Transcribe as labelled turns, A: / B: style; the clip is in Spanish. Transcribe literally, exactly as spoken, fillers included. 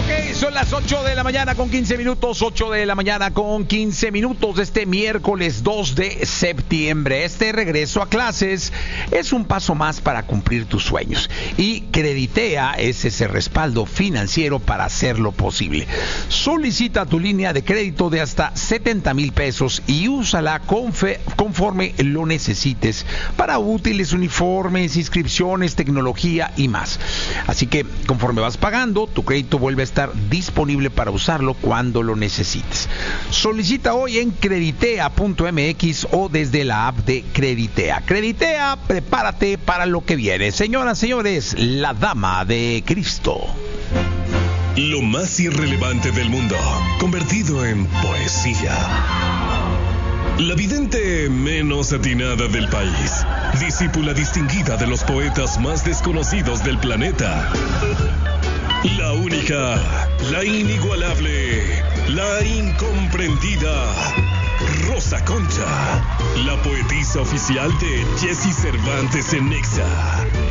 A: Son las ocho de la mañana con quince minutos, ocho de la mañana con quince minutos de este miércoles dos de septiembre. Este regreso a clases es un paso más para cumplir tus sueños y Creditea es ese respaldo financiero para hacerlo posible. Solicita tu línea de crédito de hasta setenta mil pesos y úsala confe- conforme lo necesites para útiles, uniformes, inscripciones, tecnología y más. Así que conforme vas pagando, tu crédito vuelve a estar disponible para usarlo cuando lo necesites. Solicita hoy en creditea punto m x o desde la app de Creditea. Creditea, prepárate para lo que viene. Señoras, señores, la dama de Cristo.
B: Lo más irrelevante del mundo, convertido en poesía. La vidente menos atinada del país, discípula distinguida de los poetas más desconocidos del planeta. La única, la inigualable, la incomprendida, Rosa Concha, la poetisa oficial de Jesse Cervantes en Nexa.